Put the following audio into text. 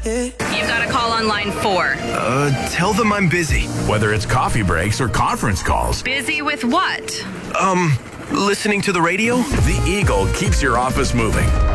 You've got a call on line 4. Tell them I'm busy. Whether it's coffee breaks or conference calls. Busy with what? Listening to the radio? The Eagle keeps your office moving.